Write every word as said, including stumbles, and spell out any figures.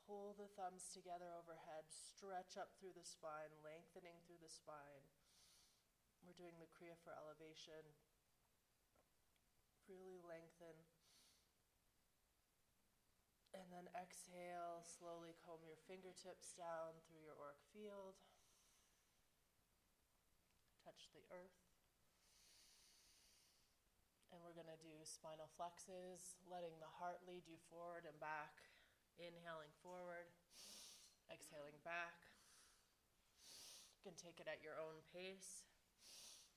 pull the thumbs together overhead, stretch up through the spine, lengthening through the spine. We're doing the Kriya for elevation. Really lengthen. And then exhale, slowly comb your fingertips down through your auric field. Touch the earth. And we're going to do spinal flexes, letting the heart lead you forward and back. Inhaling forward, exhaling back. You can take it at your own pace.